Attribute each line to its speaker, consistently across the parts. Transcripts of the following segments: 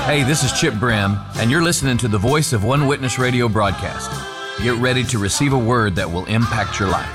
Speaker 1: Hey, this is Chip Brim, and you're listening to the Voice of One Witness radio broadcast. Get ready to receive a word that will impact your life.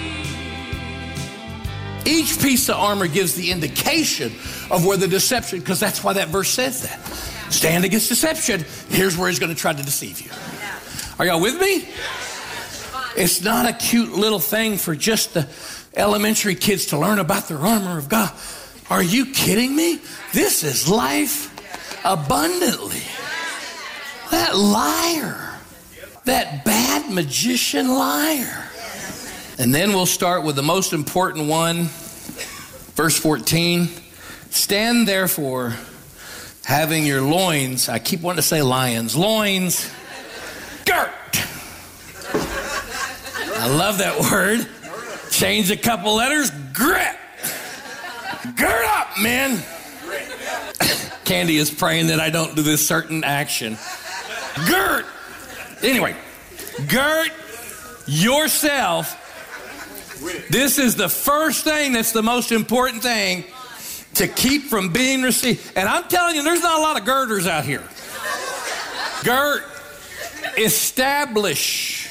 Speaker 2: Each piece of armor gives the indication of where the deception, because that's why that verse says that. Stand against deception. Here's where he's going to try to deceive you. Are y'all with me? It's not a cute little thing for just the elementary kids to learn about their armor of God. Are you kidding me? This is life abundantly. That liar, that bad magician liar. And then we'll start with the most important one, verse 14. Stand therefore, having your loins, I keep wanting to say lions, loins, girt. I love that word. Change a couple letters, grit. Gird up, men. Candy is praying that I don't do this certain action. Girt. Anyway, girt yourself. This is the first thing that's the most important thing to keep from being received. And I'm telling you, there's not a lot of girders out here. Girt, establish,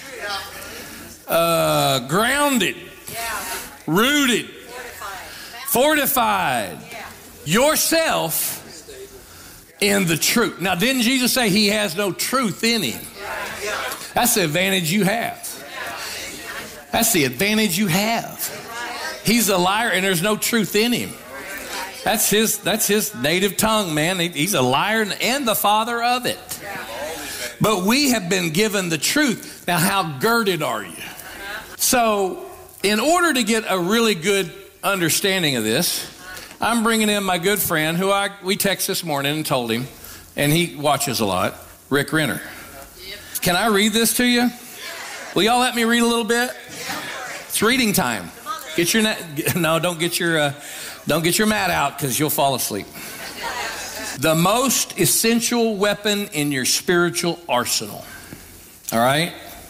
Speaker 2: grounded, rooted, fortified yourself in the truth. Now, didn't Jesus say he has no truth in him? That's the advantage you have. That's the advantage you have. He's a liar and there's no truth in him. That's his native tongue, man. He's a liar and the father of it. But we have been given the truth. Now, how girded are you? So, in order to get a really good understanding of this, I'm bringing in my good friend who we texted this morning and told him, and he watches a lot, Rick Renner. Can I read this to you? Will y'all let me read a little bit? It's reading time. Don't get your mat out because you'll fall asleep. The most essential weapon in your spiritual arsenal. All right?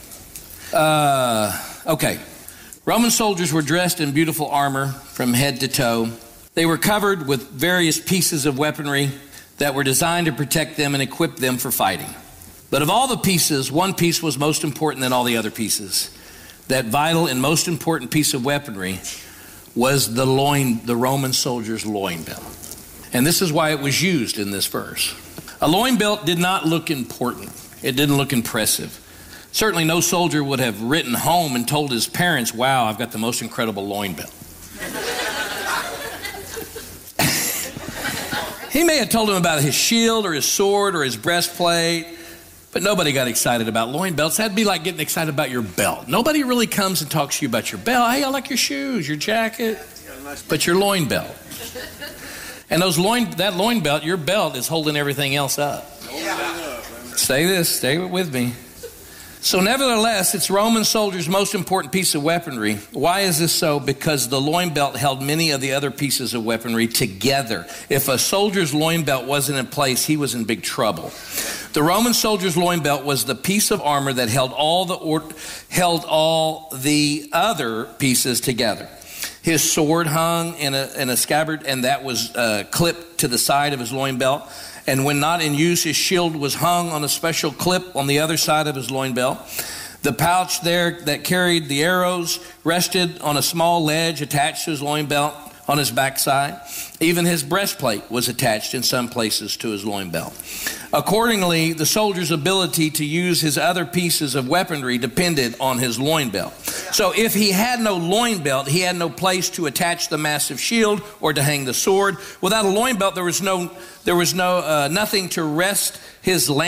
Speaker 2: Okay. Roman soldiers were dressed in beautiful armor from head to toe. They were covered with various pieces of weaponry that were designed to protect them and equip them for fighting. But of all the pieces, one piece was most important than all the other pieces. That vital and most important piece of weaponry was the Roman soldier's loin belt. And this is why it was used in this verse. A loin belt did not look important. It didn't look impressive. Certainly no soldier would have written home and told his parents, wow, I've got the most incredible loin belt. He may have told him about his shield or his sword or his breastplate, but nobody got excited about loin belts. That'd be like getting excited about your belt. Nobody really comes and talks to you about your belt. Hey, I like your shoes, your jacket, but your loin belt. And that loin belt, your belt is holding everything else up. Stay with me. So nevertheless, it's Roman soldiers' most important piece of weaponry. Why is this so? Because the loin belt held many of the other pieces of weaponry together. If a soldier's loin belt wasn't in place, he was in big trouble. The Roman soldier's loin belt was the piece of armor that held all the other pieces together. His sword hung in a scabbard, and that was clipped to the side of his loin belt. And when not in use, his shield was hung on a special clip on the other side of his loin belt. The pouch there that carried the arrows rested on a small ledge attached to his loin belt on his backside. Even his breastplate was attached in some places to his loin belt. Accordingly, the soldier's ability to use his other pieces of weaponry depended on his loin belt. So if he had no loin belt, he had no place to attach the massive shield or to hang the sword. Without a loin belt, there was nothing to rest his